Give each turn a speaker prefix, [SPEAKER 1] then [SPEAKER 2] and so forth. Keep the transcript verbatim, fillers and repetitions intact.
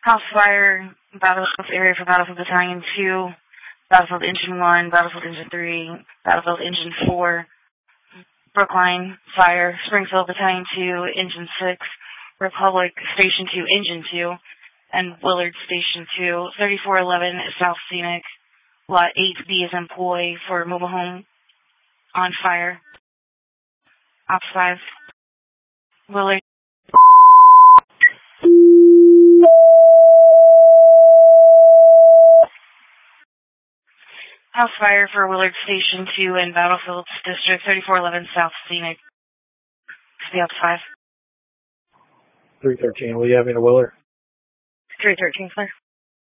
[SPEAKER 1] House fire, Battlefield area for Battlefield Battalion two, Battlefield Engine one, Battlefield Engine three, Battlefield Engine four, Brookline fire, Springfield Battalion two, Engine six, Republic Station two, Engine two, and Willard Station two, thirty-four eleven South Scenic, Lot eight B is employee for mobile home on fire. Ops five, Willard. House fire for Willard Station two in Battlefield District, thirty-four eleven South Scenic. The Ops five.
[SPEAKER 2] three thirteen, will you have me to Willard?
[SPEAKER 1] three thirteen, sir.